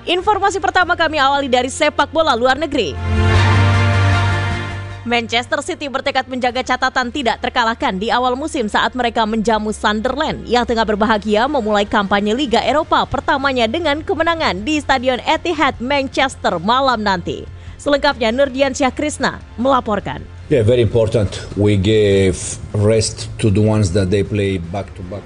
Informasi pertama kami awali dari sepak bola luar negeri. Manchester City bertekad menjaga catatan tidak terkalahkan di awal musim saat mereka menjamu Sunderland yang tengah berbahagia memulai kampanye Liga Eropa pertamanya dengan kemenangan di Stadion Etihad Manchester malam nanti. Selengkapnya Nurdiansyah Krisna melaporkan. Yeah, very important. We gave rest to the ones that they play back-to-back.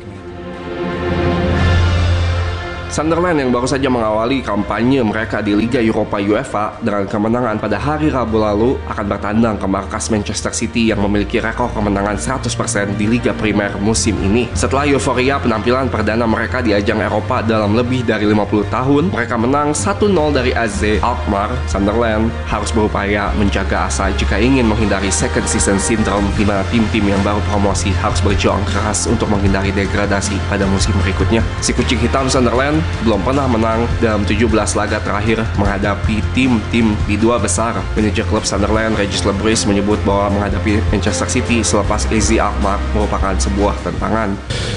Sunderland yang baru saja mengawali kampanye mereka di Liga Eropa UEFA dengan kemenangan pada hari Rabu lalu akan bertandang ke markas Manchester City yang memiliki rekor kemenangan 100% di Liga Primer musim ini. Setelah euforia penampilan perdana mereka di ajang Eropa dalam lebih dari 50 tahun, mereka menang 1-0 dari AZ Alkmaar. Sunderland harus berupaya menjaga asa jika ingin menghindari second season syndrome di mana tim-tim yang baru promosi harus berjuang keras untuk menghindari degradasi pada musim berikutnya. Si kucing hitam Sunderland belum pernah menang dalam 17 laga terakhir menghadapi tim-tim di dua besar. Manajer klub Sunderland, Regis Lebris, menyebut bahwa menghadapi Manchester City selepas AZ Alkmaar merupakan sebuah tantangan.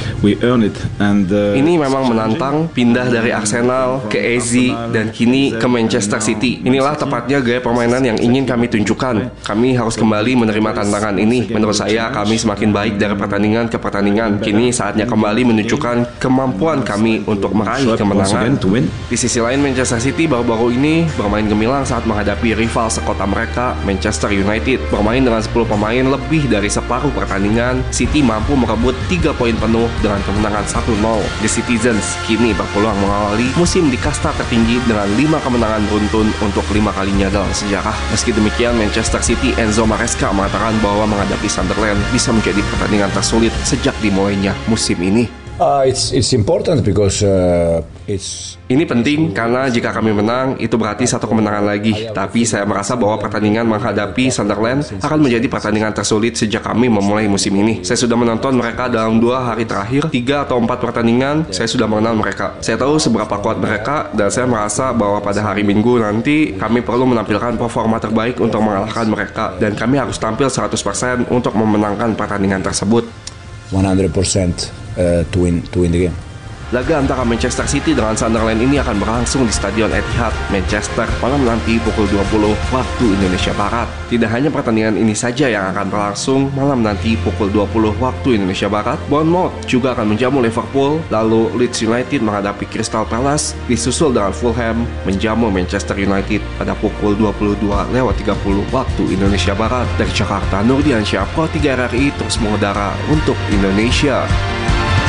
Ini memang menantang, pindah dari Arsenal ke AZ dan kini ke Manchester City. Inilah tepatnya gaya permainan yang ingin kami tunjukkan. Kami harus kembali menerima tantangan ini. Menurut saya, kami semakin baik dari pertandingan ke pertandingan. Kini saatnya kembali menunjukkan kemampuan kami untuk meraih kemenangan. Di sisi lain, Manchester City baru-baru ini bermain gemilang saat menghadapi rival sekota mereka, Manchester United. Bermain dengan 10 pemain lebih dari separuh pertandingan, City mampu merebut 3 poin penuh dengan kemenangan 1-0. The Citizens kini berpeluang mengawali musim di kasta tertinggi dengan 5 kemenangan beruntun untuk 5 kalinya dalam sejarah. Meski demikian, Manchester City Enzo Maresca mengatakan bahwa menghadapi Sunderland bisa menjadi pertandingan tersulit sejak dimulainya musim ini. It's important because Ini penting karena jika kami menang, itu berarti satu kemenangan lagi. Tapi saya merasa bahwa pertandingan menghadapi Sunderland akan menjadi pertandingan tersulit sejak kami memulai musim ini. Saya sudah menonton mereka dalam 2 hari terakhir, 3 atau 4 pertandingan, saya sudah mengenal mereka. Saya tahu seberapa kuat mereka dan saya merasa bahwa pada hari Minggu nanti kami perlu menampilkan performa terbaik untuk mengalahkan mereka. Dan kami harus tampil 100% untuk memenangkan pertandingan tersebut. 100% to win the game. Laga antara Manchester City dengan Sunderland ini akan berlangsung di Stadion Etihad, Manchester, malam nanti pukul 20 waktu Indonesia Barat. Tidak hanya pertandingan ini saja yang akan berlangsung malam nanti pukul 20 waktu Indonesia Barat, Bournemouth juga akan menjamu Liverpool, lalu Leeds United menghadapi Crystal Palace, disusul dengan Fulham menjamu Manchester United pada pukul 22:30 waktu Indonesia Barat. Dari Jakarta, Nurdiansyah, Pro 3 RRI terus mengudara untuk Indonesia.